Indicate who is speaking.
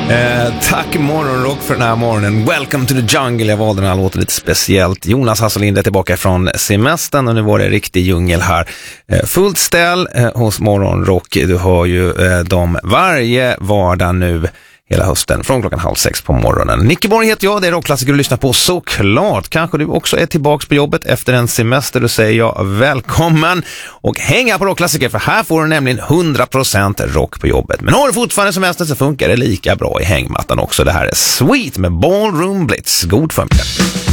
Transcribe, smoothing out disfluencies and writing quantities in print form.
Speaker 1: Tack Morgonrock för den här morgonen. Welcome to the jungle. Jag valde den här låten lite speciellt. Jonas Hassellind är tillbaka från semestern och nu var det riktig djungel här. Fullt ställ hos Morgonrock. Du hör ju dem varje vardag nu hela hösten från 5:30 på morgonen. Nickeborg heter jag, det är rockklassiker du lyssnar på såklart. Kanske du också är tillbaka på jobbet efter en semester, då säger jag välkommen och hänga på rockklassiker för här får du nämligen 100% rock på jobbet. Men har du fortfarande semester så funkar det lika bra i hängmattan också. Det här är Sweet med Ballroom Blitz. God förmiddag.